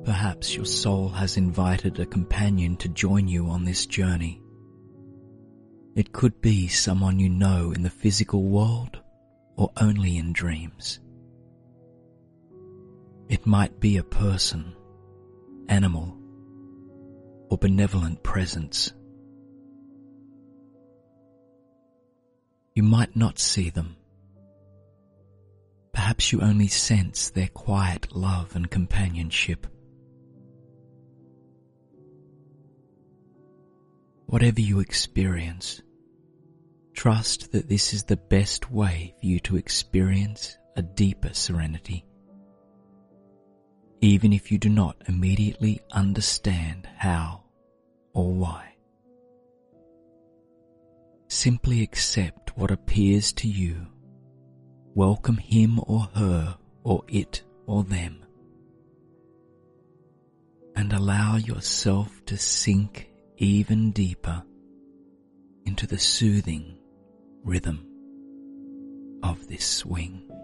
Perhaps your soul has invited a companion to join you on this journey. It could be someone you know in the physical world or only in dreams. It might be a person, animal, or benevolent presence. You might not see them. Perhaps you only sense their quiet love and companionship. Whatever you experience, trust that this is the best way for you to experience a deeper serenity, even if you do not immediately understand how or why. Simply accept what appears to you, welcome him or her or it or them, and allow yourself to sink even deeper into the soothing rhythm of this swing.